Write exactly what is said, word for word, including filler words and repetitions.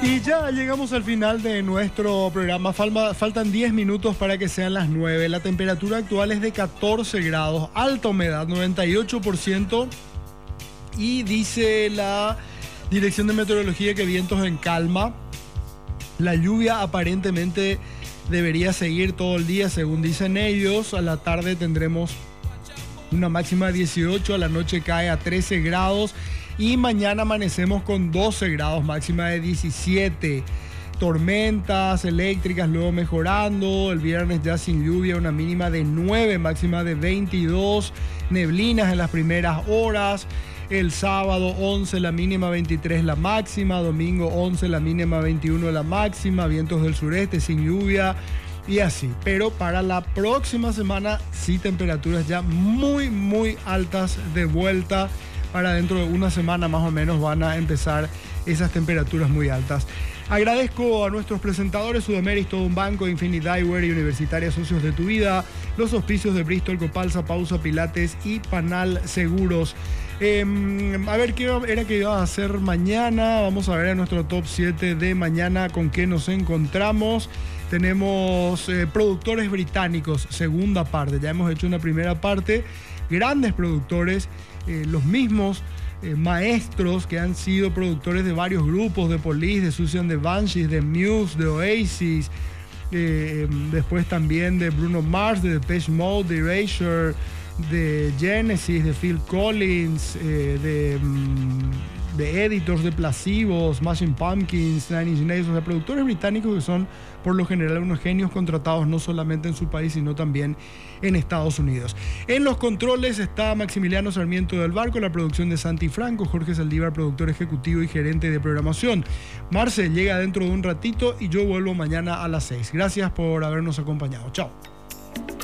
Y ya llegamos al final de nuestro programa. Falma, faltan diez minutos para que sean las nueve. La temperatura actual es de catorce grados, alta humedad, noventa y ocho por ciento. Y dice la Dirección de Meteorología que vientos en calma. La lluvia aparentemente debería seguir todo el día, según dicen ellos. A la tarde tendremos una máxima de dieciocho, a la noche cae a trece grados. Y mañana amanecemos con doce grados, máxima de diecisiete. Tormentas eléctricas luego mejorando. El viernes ya sin lluvia, una mínima de nueve, máxima de veintidós. Neblinas en las primeras horas. El sábado once, la mínima, veintitrés la máxima. Domingo once, la mínima, veintiuno la máxima. Vientos del sureste sin lluvia y así. Pero para la próxima semana sí temperaturas ya muy, muy altas de vuelta. Para dentro de una semana más o menos van a empezar esas temperaturas muy altas. Agradezco a nuestros presentadores Sudameris, todo un banco, Infinite Eyewear y Universitaria Socios de tu Vida, los auspicios de Bristol, Copalsa, Pausa Pilates y Panal Seguros. Eh, a ver qué era que iba a hacer mañana. Vamos a ver en nuestro top siete de mañana con qué nos encontramos. Tenemos eh, productores británicos, segunda parte. Ya hemos hecho una primera parte. Grandes productores. Eh, los mismos eh, maestros que han sido productores de varios grupos, de Police, de Susan de Banshees, de Muse, de Oasis, eh, después también de Bruno Mars, de Depeche Mode, de Erasure, de Genesis, de Phil Collins, eh, de, mm, de Editors, de Placebo, Smashing Pumpkins, Nine Inch Nails, o sea, productores británicos que son por lo general unos genios contratados no solamente en su país, sino también en Estados Unidos. En los controles está Maximiliano Sarmiento del Barco, la producción de Santi Franco, Jorge Saldívar, productor ejecutivo y gerente de programación. Marce llega dentro de un ratito y yo vuelvo mañana a las seis. Gracias por habernos acompañado. Chao.